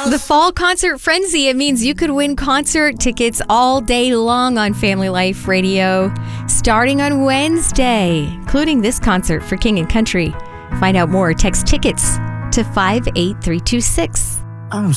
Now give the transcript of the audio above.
The Fall Concert Frenzy. It means you could win concert tickets all day long on Family Life Radio, starting on Wednesday, including this concert for King and Country. Find out more. Text tickets to 58326. I'm